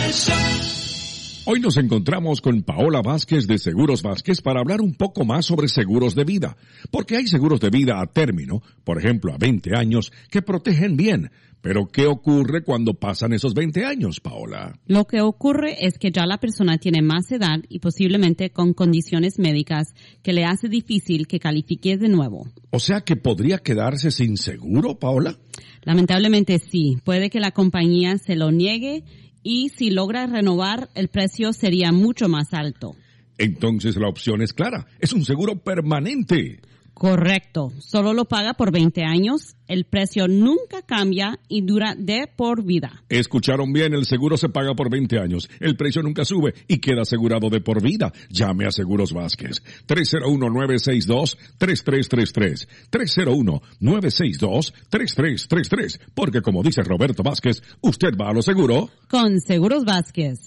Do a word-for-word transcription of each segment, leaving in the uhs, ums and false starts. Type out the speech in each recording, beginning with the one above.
el show. Hoy nos encontramos con Paola Vázquez de Seguros Vázquez para hablar un poco más sobre seguros de vida. Porque hay seguros de vida a término, por ejemplo a veinte años, que protegen bien. Pero ¿qué ocurre cuando pasan esos veinte años, Paola? Lo que ocurre es que ya la persona tiene más edad y posiblemente con condiciones médicas que le hace difícil que califique de nuevo. O sea que podría quedarse sin seguro, Paola. Lamentablemente sí. Puede que la compañía se lo niegue y si logra renovar, el precio sería mucho más alto. Entonces la opción es clara. Es un seguro permanente. Correcto. Solo lo paga por veinte años. El precio nunca cambia y dura de por vida. Escucharon bien, el seguro se paga por veinte años. El precio nunca sube y queda asegurado de por vida. Llame a Seguros Vázquez. tres cero uno, nueve seis dos, tres tres tres tres. tres cero uno, nueve seis dos, tres tres tres tres. Porque como dice Roberto Vázquez, usted va a lo seguro. Con Seguros Vázquez.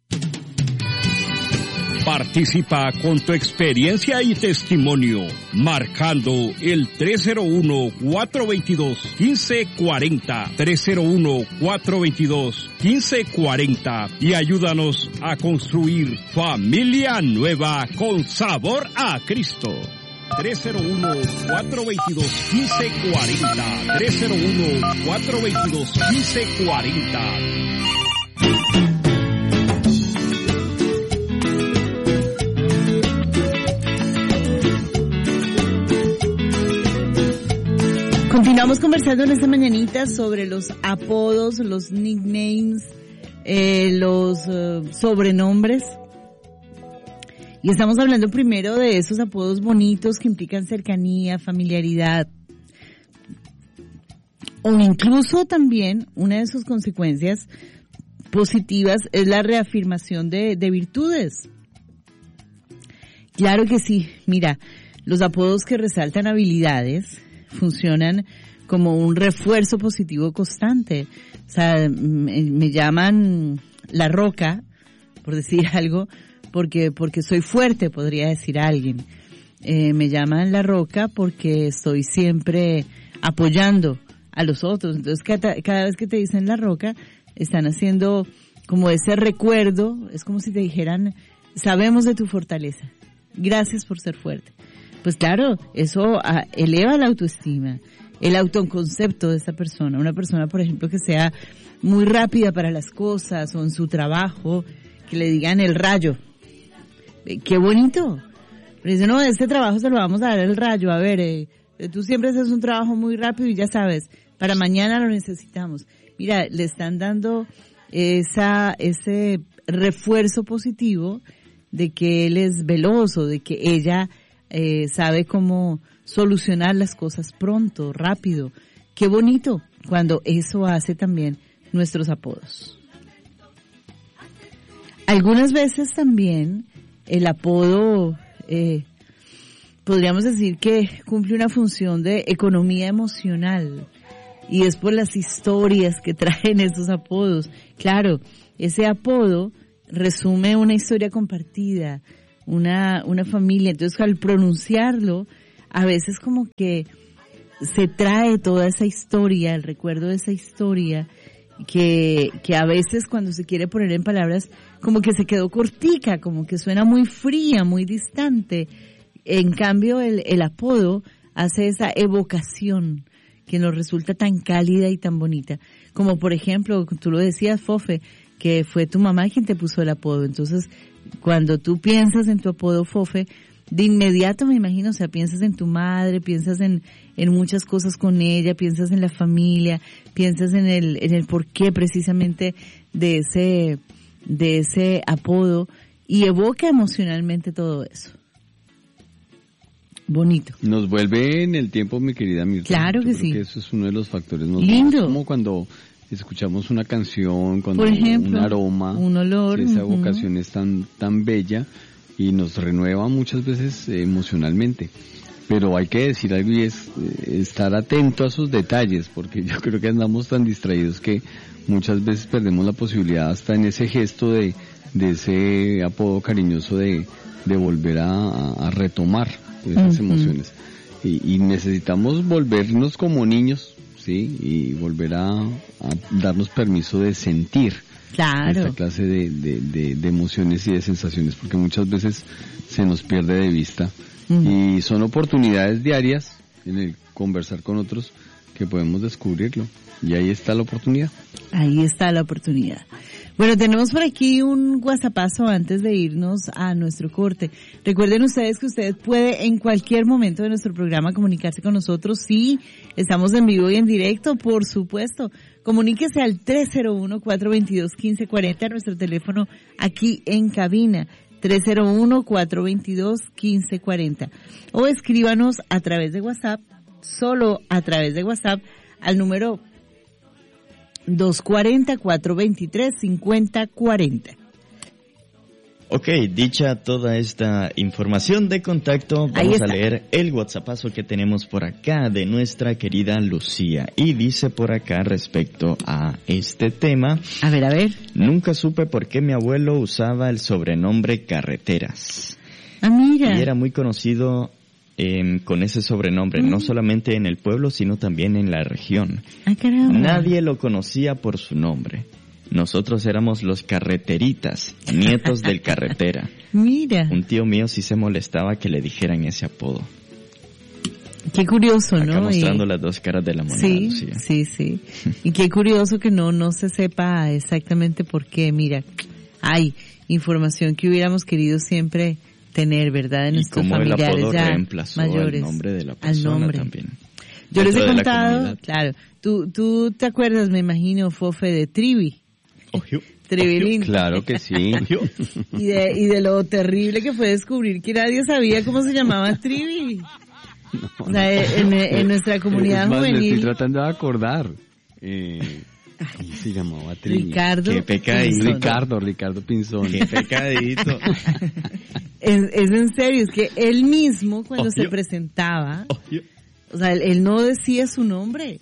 Participa con tu experiencia y testimonio, marcando el tres cero uno, cuatro dos dos, uno cinco cuatro cero, tres cero uno, cuatro dos dos, uno cinco cuatro cero y ayúdanos a construir familia nueva con sabor a Cristo. tres cero uno, cuatro dos dos, uno cinco cuatro cero, tres cero uno, cuatro dos dos, uno cinco cuatro cero. Continuamos conversando en esta mañanita sobre los apodos, los nicknames, eh, los uh, sobrenombres. Y estamos hablando primero de esos apodos bonitos que implican cercanía, familiaridad. O incluso también una de sus consecuencias positivas es la reafirmación de, de virtudes. Claro que sí. Mira, los apodos que resaltan habilidades funcionan como un refuerzo positivo constante. O sea, me, me llaman La Roca, por decir algo, porque porque soy fuerte, podría decir alguien. Eh, me llaman La Roca porque estoy siempre apoyando a los otros. Entonces, cada, cada vez que te dicen La Roca, están haciendo como ese recuerdo, es como si te dijeran, sabemos de tu fortaleza, gracias por ser fuerte. Pues claro, eso ah, eleva la autoestima, el autoconcepto de esa persona. Una persona, por ejemplo, que sea muy rápida para las cosas o en su trabajo, que le digan el rayo. Eh, ¡Qué bonito! Pero dice, no, este trabajo se lo vamos a dar el rayo. A ver, eh, tú siempre haces un trabajo muy rápido y ya sabes, para mañana lo necesitamos. Mira, le están dando esa ese refuerzo positivo de que él es veloz, de que ella Eh, sabe cómo solucionar las cosas pronto, rápido. Qué bonito cuando eso hace también nuestros apodos. Algunas veces también el apodo, eh, podríamos decir que cumple una función de economía emocional y es por las historias que traen esos apodos. Claro, ese apodo resume una historia compartida, una una familia, entonces al pronunciarlo, a veces como que se trae toda esa historia, el recuerdo de esa historia, que que a veces cuando se quiere poner en palabras, como que se quedó cortica, como que suena muy fría, muy distante. En cambio, el, el apodo hace esa evocación que nos resulta tan cálida y tan bonita. Como por ejemplo, tú lo decías, Fofe, que fue tu mamá quien te puso el apodo, entonces cuando tú piensas en tu apodo Fofe, de inmediato me imagino, o sea, piensas en tu madre, piensas en, en muchas cosas con ella, piensas en la familia, piensas en el, en el porqué precisamente de ese, de ese apodo y evoca emocionalmente todo eso. Bonito. Nos vuelve en el tiempo, mi querida Mirta. Claro que Yo creo sí. que eso es uno de los factores más lindo. Como cuando escuchamos una canción, cuando por ejemplo, un aroma, un olor, esa uh-huh. evocación es tan tan bella y nos renueva muchas veces eh, emocionalmente. Pero hay que decir algo y es eh, estar atento a esos detalles, porque yo creo que andamos tan distraídos que muchas veces perdemos la posibilidad hasta en ese gesto de, de ese apodo cariñoso de, de volver a, a retomar esas uh-huh. emociones. Y, y necesitamos volvernos como niños, ¿sí? Y volver a, a darnos permiso de sentir Claro. esta clase de, de, de, de emociones y de sensaciones, porque muchas veces se nos pierde de vista. Uh-huh. Y son oportunidades diarias en el conversar con otros que podemos descubrirlo. Y ahí está la oportunidad. Ahí está la oportunidad. Bueno, tenemos por aquí un WhatsAppazo antes de irnos a nuestro corte. Recuerden ustedes que usted puede en cualquier momento de nuestro programa comunicarse con nosotros. Sí, estamos en vivo y en directo, por supuesto. Comuníquese al tres cero uno, cuatro dos dos, uno cinco cuatro cero, nuestro teléfono aquí en cabina. tres cero uno, cuatro dos dos, uno cinco cuatro cero. O escríbanos a través de WhatsApp, solo a través de WhatsApp, al número dos cuatro cero, cuatro dos tres, cinco cero cuatro cero. Ok, dicha toda esta información de contacto, vamos a leer el WhatsAppazo que tenemos por acá de nuestra querida Lucía. Y dice por acá respecto a este tema. A ver, a ver. Nunca supe por qué mi abuelo usaba el sobrenombre Carreteras. Ah, mira. Y era muy conocido eh, con ese sobrenombre, mm. no solamente en el pueblo, sino también en la región. Ah, caramba. Nadie lo conocía por su nombre. Nosotros éramos los carreteritas, nietos del carretera. Mira. Un tío mío sí se molestaba que le dijeran ese apodo. Qué curioso, Acá ¿no? mostrando y... las dos caras de la moneda, sí, Lucía. Sí, sí. Y qué curioso que no, no se sepa exactamente por qué. Mira, hay información que hubiéramos querido siempre tener, ¿verdad? De nuestros y cómo familiares el apodo ya reemplazó mayores. El nombre de la persona al nombre. También. Yo les he Dentro de la contado, comunidad. claro, tú, tú te acuerdas, me imagino, Fofe, de Trivi. Ojo. Tribilín. Claro que sí. Y de, y de lo terrible que fue descubrir que nadie sabía cómo se llamaba Trivi. No, o sea, en, en nuestra comunidad es más, juvenil. Me estoy tratando de acordar. Eh, ¿Cómo se llamaba Trivi? Ricardo. Qué pecadito. Pinzón. Ricardo, Ricardo Pinzón. Qué pecadito. Es, es en serio, es que él mismo cuando Ojo. se presentaba, Ojo. o sea, él, él no decía su nombre.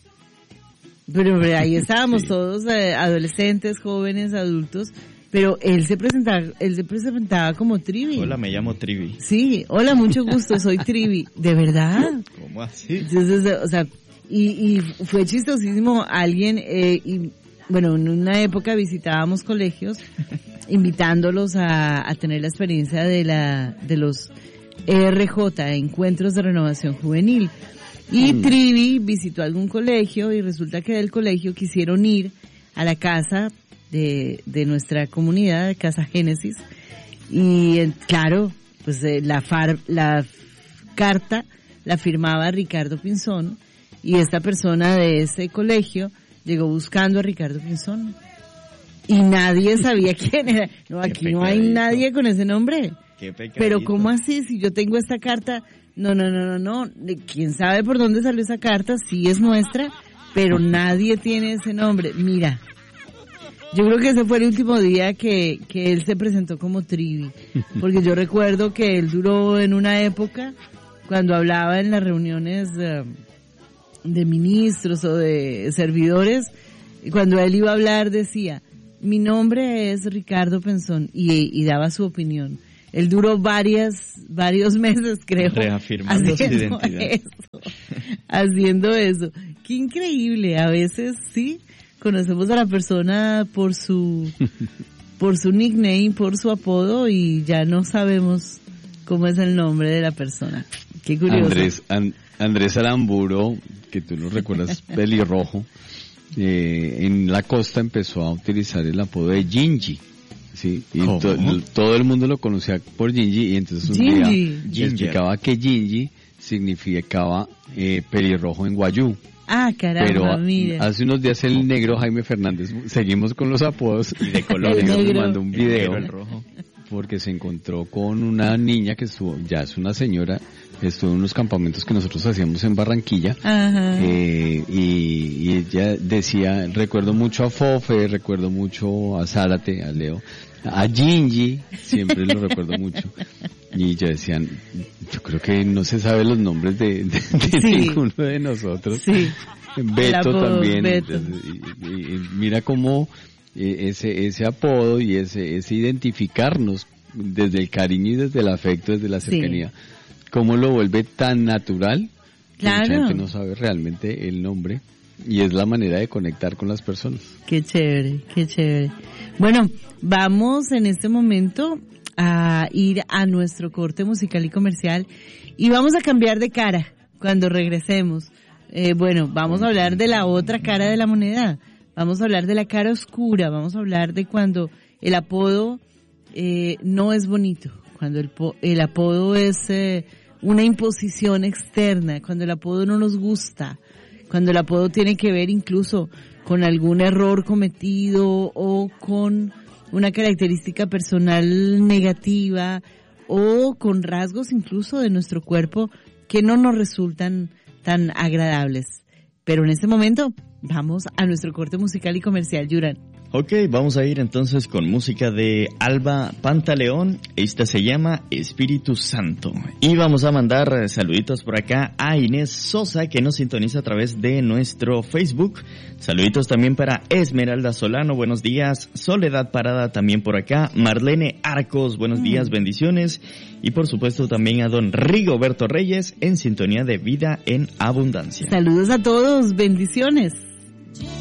Pero hombre, ahí estábamos sí. todos, eh, adolescentes, jóvenes, adultos, pero él se presentaba, él se presentaba como Trivi. Hola, me llamo Trivi. Sí, hola, mucho gusto, soy Trivi. ¿De verdad? ¿Cómo así? Entonces, o sea, y, y fue chistosísimo alguien, eh, y bueno, en una época visitábamos colegios, invitándolos a, a tener la experiencia de la, de los E R J, Encuentros de Renovación Juvenil. Y mm. Trivi visitó algún colegio y resulta que del colegio quisieron ir a la casa de, de nuestra comunidad, de Casa Génesis, y eh, claro, pues eh, la, far, la carta la firmaba Ricardo Pinzón, y esta persona de ese colegio llegó buscando a Ricardo Pinzón y nadie sabía quién era. No, aquí no hay nadie con ese nombre. Qué pecadito. Pero ¿cómo así? Si yo tengo esta carta, no, no, no, no, no, quién sabe por dónde salió esa carta, sí es nuestra, pero nadie tiene ese nombre. Mira, yo creo que ese fue el último día que, que él se presentó como Trivi, porque yo recuerdo que él duró en una época, cuando hablaba en las reuniones uh, de ministros o de servidores, y cuando él iba a hablar decía, mi nombre es Ricardo Pinzón, y, y daba su opinión. Él duró varias, varios meses, creo, reafirmando su identidad. Eso, haciendo eso. Qué increíble. A veces, sí, conocemos a la persona por su, por su nickname, por su apodo, y ya no sabemos cómo es el nombre de la persona. Qué curioso. Andrés, and, Andrés Aramburo, que tú lo recuerdas, pelirrojo, eh, en la costa empezó a utilizar el apodo de Gingy. Sí, y to, todo el mundo lo conocía por Gingy, y entonces un Gingy. día explicaba que Gingy significaba eh, pelirrojo en guayú. Ah, caramba, pero mira. Hace unos días el negro Jaime Fernández, seguimos con los apodos, y de color, el negro negro. mandó un video, el negro, el rojo. Porque se encontró con una niña que estuvo, ya es una señora, estuvo en unos campamentos que nosotros hacíamos en Barranquilla. Ajá. Eh, y, y ella decía, recuerdo mucho a Fofe, recuerdo mucho a Zárate, a Leo, a Gingy, siempre lo recuerdo mucho. Y yo decían, yo creo que no se sabe los nombres de, de, de Sí. ninguno de nosotros. Sí. Beto apodo, también. Beto. Y, y, y mira cómo eh, ese ese apodo y ese ese identificarnos desde el cariño y desde el afecto, desde la cercanía, sí. cómo lo vuelve tan natural. Claro. Que mucha gente no sabe realmente el nombre y es la manera de conectar con las personas. Qué chévere, qué chévere. Bueno, vamos en este momento a ir a nuestro corte musical y comercial y vamos a cambiar de cara cuando regresemos. Eh, bueno, vamos a hablar de la otra cara de la moneda, vamos a hablar de la cara oscura, vamos a hablar de cuando el apodo eh, no es bonito, cuando el, po- el apodo es eh, una imposición externa, cuando el apodo no nos gusta, cuando el apodo tiene que ver incluso con algún error cometido o con una característica personal negativa o con rasgos incluso de nuestro cuerpo que no nos resultan tan agradables. Pero en este momento vamos a nuestro corte musical y comercial, Yuran. Ok, vamos a ir entonces con música de Alba Pantaleón. Esta se llama Espíritu Santo. Y vamos a mandar saluditos por acá a Inés Sosa, que nos sintoniza a través de nuestro Facebook. Saluditos también para Esmeralda Solano, buenos días. Soledad Parada también por acá. Marlene Arcos, buenos mm. días, bendiciones. Y por supuesto también a don Rigoberto Reyes en sintonía de Vida en Abundancia. Saludos a todos, bendiciones.